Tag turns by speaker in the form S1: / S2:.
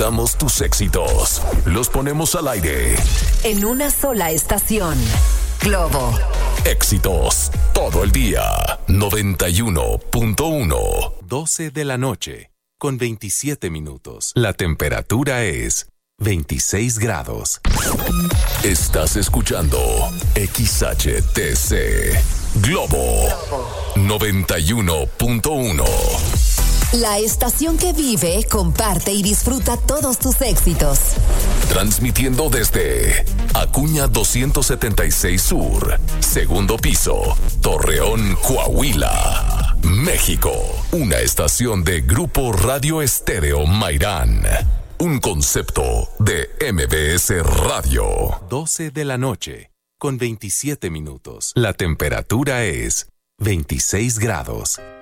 S1: escuchamos tus éxitos, los ponemos al aire.
S2: En una sola estación. Globo.
S1: Éxitos todo el día. 91.1.
S3: 12 de la noche, con 27 minutos. La temperatura es 26 grados.
S1: Estás escuchando XHTC Globo 91.1.
S2: La estación que vive, comparte y disfruta todos tus éxitos.
S1: Transmitiendo desde Acuña 276 Sur, segundo piso, Torreón, Coahuila, México. Una estación de Grupo Radio Estéreo Mairán. Un concepto de MBS Radio.
S3: 12 de la noche, con 27 minutos. La temperatura es 26 grados.